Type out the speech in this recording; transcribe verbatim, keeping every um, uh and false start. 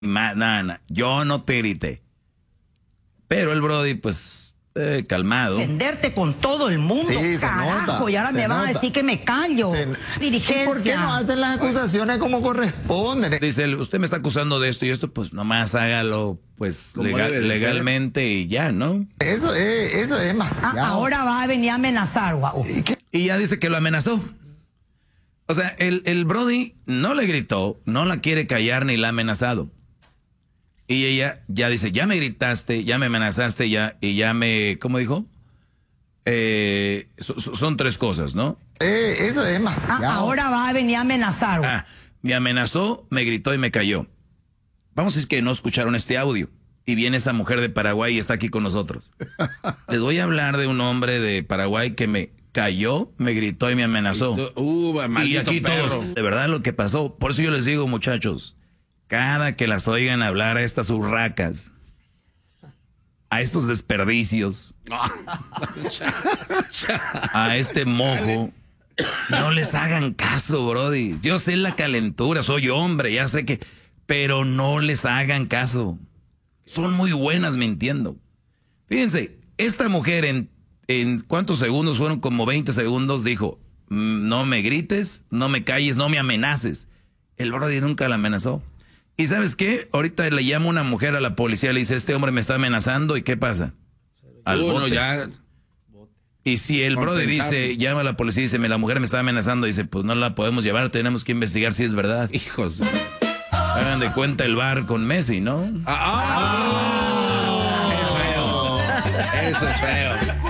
Ma, na, na, yo no te grité. Pero el Brody, pues, eh, calmado. Defenderte con todo el mundo, sí, carajo, nota, y ahora me van nota. a decir que me callo. Se... Dirigencia. ¿Y por qué no hacen las acusaciones como corresponden? Dice él, usted me está acusando de esto y esto, pues nomás hágalo, pues, legal, legalmente y ya, ¿no? Eso es, eso es demasiado. Ah, ahora va a venir a amenazar, guau. ¿Y, y ya dice que lo amenazó. O sea, el, el Brody no le gritó, no la quiere callar ni la ha amenazado. Y ella ya dice, ya me gritaste, ya me amenazaste, ya, y ya me, ¿cómo dijo? Eh, so, so, son tres cosas, ¿no? Eh, eso es demasiado. Ah, ahora va a venir a amenazar, guau. Ah, me amenazó, me gritó y me cayó. Vamos a decir que no escucharon este audio. Y viene esa mujer de Paraguay y está aquí con nosotros. Les voy a hablar de un hombre de Paraguay que me cayó, me gritó y me amenazó. Uh, y aquí perro. Todos, de verdad lo que pasó. Por eso yo les digo, muchachos, cada que las oigan hablar a estas urracas, a estos desperdicios, a este mojo, no les hagan caso, brody. Yo sé la calentura, soy hombre, ya sé que, pero no les hagan caso. Son muy buenas mintiendo. Fíjense, esta mujer en, en ¿cuántos segundos? Fueron como veinte segundos, dijo, no me grites, no me calles, no me amenaces. El brody nunca la amenazó. ¿Y sabes qué? Ahorita le llama una mujer a la policía, le dice, este hombre me está amenazando, ¿y qué pasa? Al Uno bote. ya... Y si el brody dice, llama a la policía y dice, la mujer me está amenazando, dice, pues no la podemos llevar, tenemos que investigar si es verdad. Hijos. Hagan de cuenta el bar con Messi, ¿no? Ah, ah, oh, es feo. Eso es feo.